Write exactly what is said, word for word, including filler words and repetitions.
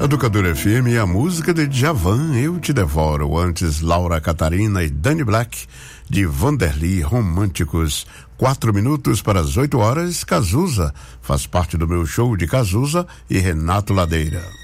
Educador F M e a música de Djavan, Eu Te Devoro. Antes, Laura Catarina e Danny Black, de Vanderly, Românticos. Quatro minutos para as oito horas, Cazuza. Faz parte do meu show de Cazuza e Renato Ladeira.